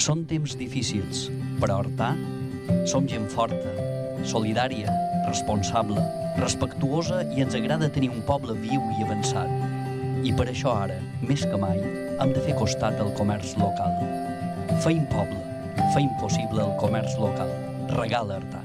Són temps difícils, però Artà som gent forta, solidària, responsable, respectuosa i ens agrada tenir un poble viu i avançat. I per això ara, més que mai, hem de fer costat al comerç local. Feim poble, feim possible el comerç local. Regala Artà.